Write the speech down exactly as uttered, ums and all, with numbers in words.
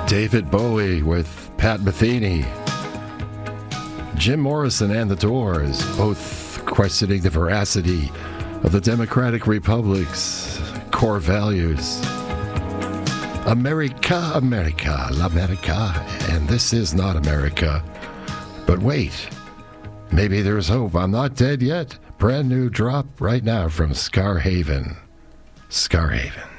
David Bowie with Pat Metheny. Jim Morrison and the Doors, both questioning the veracity of the Democratic Republic's core values. America, America, l'America, and this is not America. But wait, maybe there's hope. I'm not dead yet. Brand new drop right now from Scarhaven. Scarhaven.